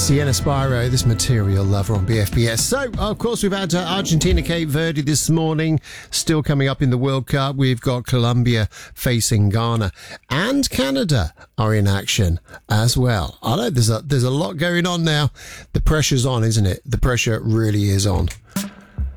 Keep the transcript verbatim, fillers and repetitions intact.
Sienna Spiro, this Material Lover on B F B S. So, of course, we've had uh, Argentina, Cape Verde this morning. Still coming up in the World Cup. We've got Colombia facing Ghana. And Canada are in action as well. I know there's a, there's a lot going on now. The pressure's on, isn't it? The pressure really is on.